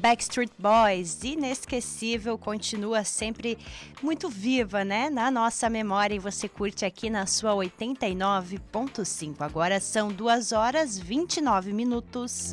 Backstreet Boys, inesquecível, continua sempre muito viva, né? Na nossa memória, e você curte aqui na sua 89.5. Agora são 2h29.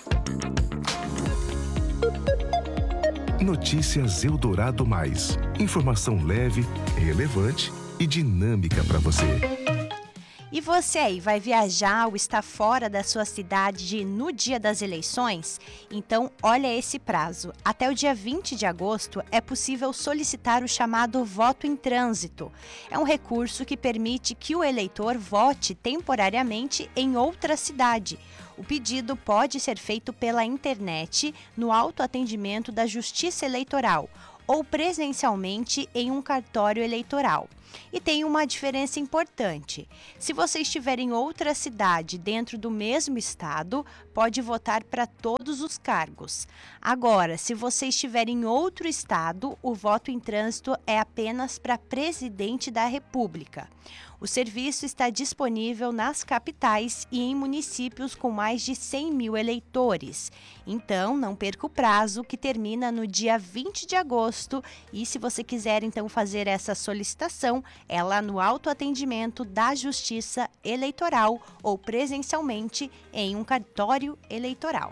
Notícias Eldorado Mais. Informação leve, relevante e dinâmica para você. E você aí, vai viajar ou está fora da sua cidade no dia das eleições? Então, olha esse prazo. Até o dia 20 de agosto é possível solicitar o chamado voto em trânsito. É um recurso que permite que o eleitor vote temporariamente em outra cidade. O pedido pode ser feito pela internet, no autoatendimento da Justiça Eleitoral ou presencialmente em um cartório eleitoral. E tem uma diferença importante. Se você estiver em outra cidade dentro do mesmo estado, pode votar para todos os cargos. Agora, se você estiver em outro estado, o voto em trânsito é apenas para presidente da República. O serviço está disponível nas capitais e em municípios com mais de 100 mil eleitores. Então, não perca o prazo, que termina no dia 20 de agosto. E se você quiser, então, fazer essa solicitação, é lá no autoatendimento da Justiça Eleitoral ou presencialmente em um cartório eleitoral.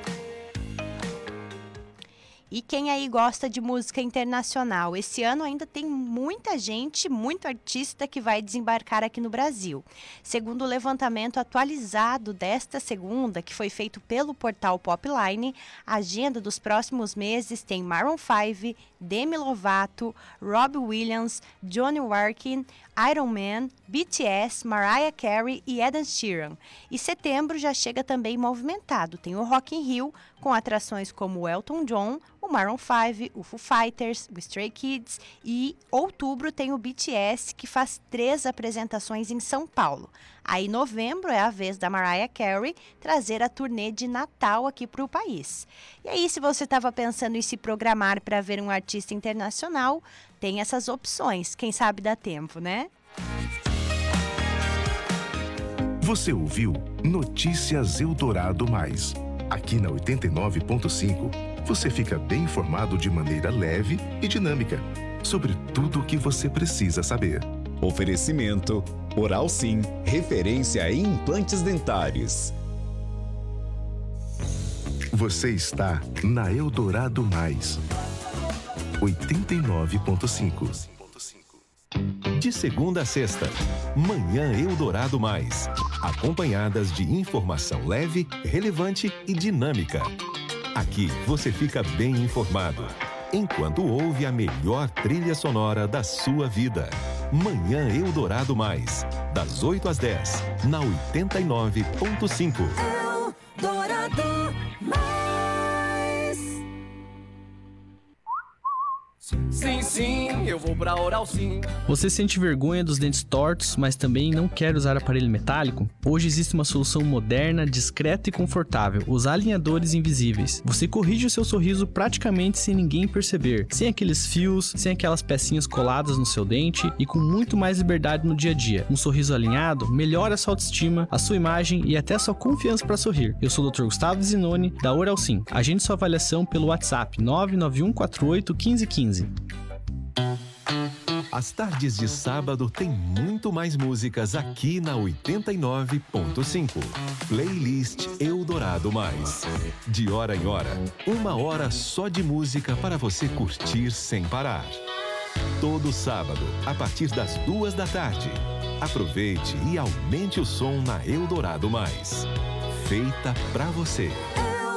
E quem aí gosta de música internacional? Esse ano ainda tem muita gente, muito artista que vai desembarcar aqui no Brasil. Segundo o levantamento atualizado desta segunda, que foi feito pelo portal Popline, a agenda dos próximos meses tem Maroon 5, Demi Lovato, Robbie Williams, Johnny Walker, Iron Man, BTS, Mariah Carey e Ed Sheeran. E setembro já chega também movimentado. Tem o Rock in Rio, com atrações como o Elton John, o Maroon 5, o Foo Fighters, o Stray Kids, e outubro tem o BTS, que faz 3 apresentações em São Paulo. Aí novembro é a vez da Mariah Carey trazer a turnê de Natal aqui para o país. E aí, se você estava pensando em se programar para ver um artista internacional, tem essas opções. Quem sabe dá tempo, né? Você ouviu Notícias Eldorado Mais. Aqui na 89.5, você fica bem informado de maneira leve e dinâmica sobre tudo o que você precisa saber. Oferecimento Oral Sim, referência em implantes dentários. Você está na Eldorado Mais. 89.5. De segunda a sexta, Manhã Eldorado Mais. Acompanhadas de informação leve, relevante e dinâmica. Aqui você fica bem informado, enquanto ouve a melhor trilha sonora da sua vida. Manhã Eldorado Mais, das 8 às 10, na 89.5. Eldorado Mais. Sim, sim, eu vou pra Oral Sim. Você sente vergonha dos dentes tortos, mas também não quer usar aparelho metálico? Hoje existe uma solução moderna, discreta e confortável, os alinhadores invisíveis. Você corrige o seu sorriso praticamente sem ninguém perceber, sem aqueles fios, sem aquelas pecinhas coladas no seu dente e com muito mais liberdade no dia a dia. Um sorriso alinhado melhora a sua autoestima, a sua imagem e até a sua confiança para sorrir. Eu sou o Dr. Gustavo Zinoni, da Oral Sim. Agende sua avaliação pelo WhatsApp 991481515. As tardes de sábado tem muito mais músicas aqui na 89.5. Playlist Eldorado Mais. De hora em hora, 1 hora só de música para você curtir sem parar. Todo sábado, a partir das 2 da tarde. Aproveite e aumente o som na Eldorado Mais. Feita pra você.